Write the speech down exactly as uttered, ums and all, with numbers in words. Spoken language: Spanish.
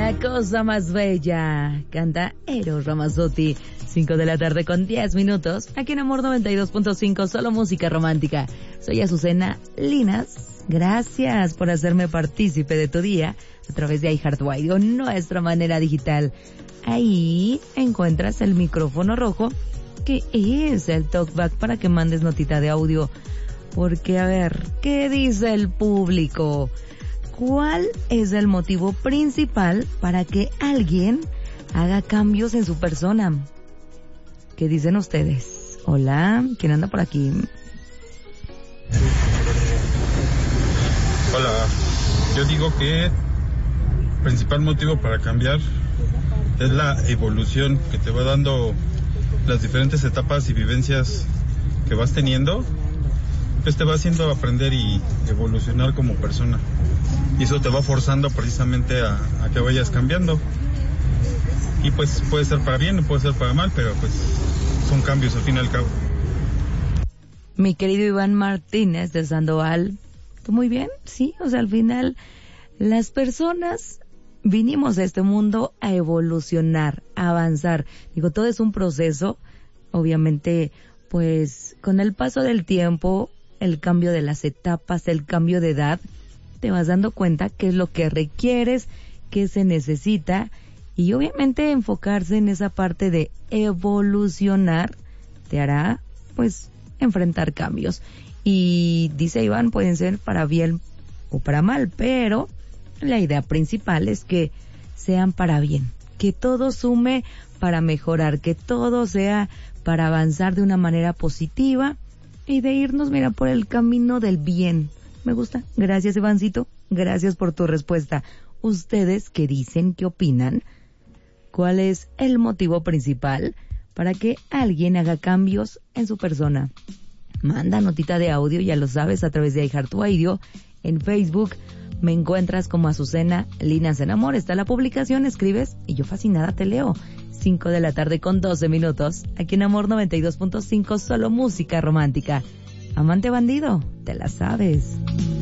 La cosa más bella. Canta Eros Ramazzotti. cinco de la tarde con diez minutos. Aquí en Amor noventa y dos punto cinco, solo música romántica. Soy Azucena Linas. Gracias por hacerme partícipe de tu día a través de iHeartRadio, nuestra manera digital. Ahí encuentras el micrófono rojo, que es el talkback para que mandes notita de audio. Porque, a ver, ¿qué dice el público? ¿Cuál es el motivo principal para que alguien haga cambios en su persona? ¿Qué dicen ustedes? Hola, ¿quién anda por aquí? Hola, yo digo que el principal motivo para cambiar es la evolución que te va dando las diferentes etapas y vivencias que vas teniendo, pues te va haciendo aprender y evolucionar como persona. Y eso te va forzando precisamente a, a que vayas cambiando. Y pues puede ser para bien o puede ser para mal, pero pues son cambios al fin y al cabo. Mi querido Iván Martínez de Sandoval, ¿tú muy bien? Sí, o sea, al final las personas vinimos a este mundo a evolucionar, a avanzar. Digo, todo es un proceso. Obviamente, pues con el paso del tiempo, el cambio de las etapas, el cambio de edad, te vas dando cuenta qué es lo que requieres, qué se necesita, y obviamente enfocarse en esa parte de evolucionar te hará, pues, enfrentar cambios. Y dice Iván, pueden ser para bien o para mal, pero la idea principal es que sean para bien, que todo sume para mejorar, que todo sea para avanzar de una manera positiva y de irnos, mira, por el camino del bien. Me gusta. Gracias, Ivancito. Gracias por tu respuesta. ¿Ustedes qué dicen? ¿Qué opinan? ¿Cuál es el motivo principal para que alguien haga cambios en su persona? Manda notita de audio, ya lo sabes, a través de iHeartRadio. En Facebook me encuentras como Azucena Linas en Amor. Está la publicación, escribes y yo fascinada te leo. cinco de la tarde con doce minutos. Aquí en Amor noventa y dos punto cinco, solo música romántica. Amante bandido, te la sabes.